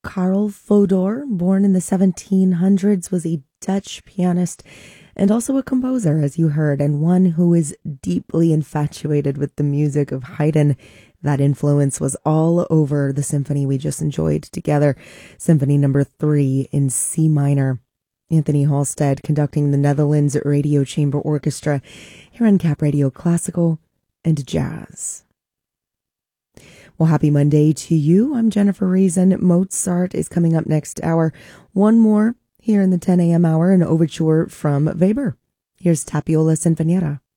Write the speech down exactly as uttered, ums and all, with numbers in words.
Karel Fodor, born in the seventeen hundreds, was a Dutch pianist and also a composer, as you heard, and one who is deeply infatuated with the music of Haydn. That influence was all over the symphony we just enjoyed together, Symphony Number Three in C minor. Anthony Halstead conducting the Netherlands Radio Chamber Orchestra here on Cap Radio Classical and Jazz. Well, happy Monday to you. I'm Jennifer Reason. Mozart is coming up next hour. One more here in the ten a.m. hour, an overture from Weber. Here's Tapiola Sinfonietta.